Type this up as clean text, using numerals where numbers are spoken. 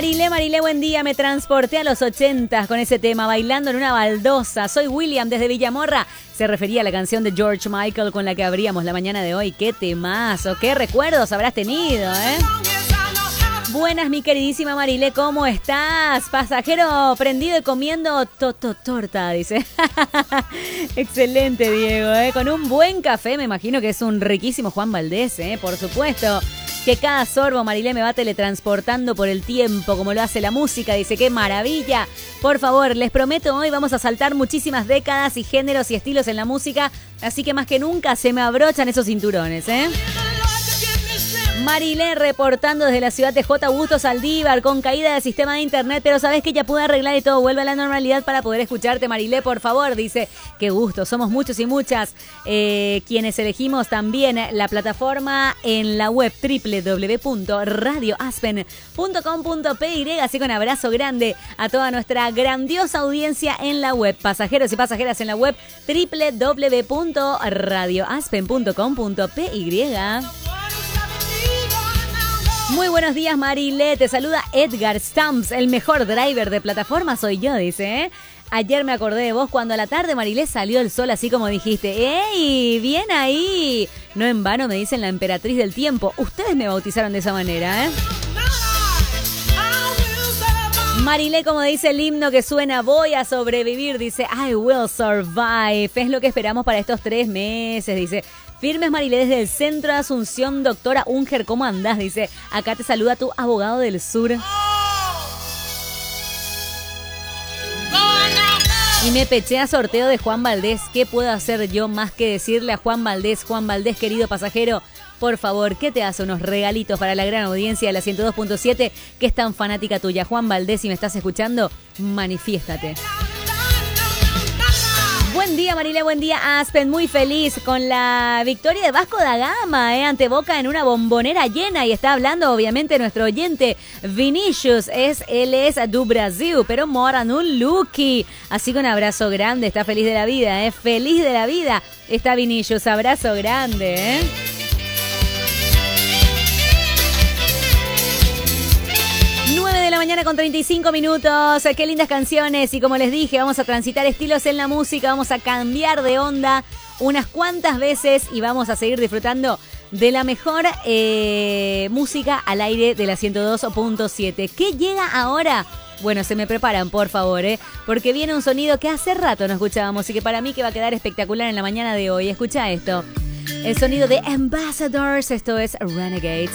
Marilé, buen día. Me transporté a los 80 con ese tema, bailando en una baldosa. Soy William desde Villamorra. Se refería a la canción de George Michael con la que abríamos la mañana de hoy. ¡Qué temazo! ¡Qué recuerdos habrás tenido, Buenas, mi queridísima Marilé, ¿cómo estás? Pasajero prendido y comiendo torta, dice. Excelente, Diego, Con un buen café, me imagino que es un riquísimo Juan Valdés, por supuesto. Que cada sorbo, Marilé, me va teletransportando por el tiempo, como lo hace la música. Dice, ¡qué maravilla! Por favor, les prometo, hoy vamos a saltar muchísimas décadas y géneros y estilos en la música. Así que más que nunca se me abrochan esos cinturones, Marilé reportando desde la ciudad de J. Augusto Saldívar con caída del sistema de internet, pero sabes que ya pude arreglar y todo vuelve a la normalidad para poder escucharte, Marilé, por favor, dice, qué gusto, somos muchos y muchas quienes elegimos también la plataforma en la web www.radioaspen.com.py, así que un abrazo grande a toda nuestra grandiosa audiencia en la web, pasajeros y pasajeras en la web www.radioaspen.com.py. Muy buenos días, Marilé. Te saluda Edgar Stamps, el mejor driver de plataforma soy yo, dice, Ayer me acordé de vos cuando a la tarde, Marilé, salió el sol así como dijiste. ¡Ey! ¡Bien ahí! No en vano me dicen la emperatriz del tiempo. Ustedes me bautizaron de esa manera, Marilé, como dice el himno que suena, voy a sobrevivir, dice, I will survive. Es lo que esperamos para estos 3 meses, dice. Firmes, Marilé, desde el centro de Asunción, doctora Unger, ¿cómo andás? Dice, acá te saluda tu abogado del sur. Y me peché a sorteo de Juan Valdés. ¿Qué puedo hacer yo más que decirle a Juan Valdés, querido pasajero, por favor, que te hace unos regalitos para la gran audiencia de la 102.7, que es tan fanática tuya? Juan Valdés, si me estás escuchando, manifiéstate. Buen día, Marilé, buen día, Aspen. Muy feliz con la victoria de Vasco da Gama, ante Boca en una bombonera llena. Y está hablando, obviamente, nuestro oyente Vinicius. Él es do Brasil, pero mora un Lucky. Así que un abrazo grande. Está feliz de la vida, Feliz de la vida está Vinicius. Abrazo grande, 9 de la mañana con 35 minutos. Qué lindas canciones. Y como les dije, vamos a transitar estilos en la música. Vamos a cambiar de onda unas cuantas veces y vamos a seguir disfrutando de la mejor música al aire de la 102.7. ¿Qué llega ahora? Bueno, se me preparan, por favor, porque viene un sonido que hace rato no escuchábamos y que para mí que va a quedar espectacular en la mañana de hoy. Escucha esto. El sonido de Ambassadors. Esto es Renegades.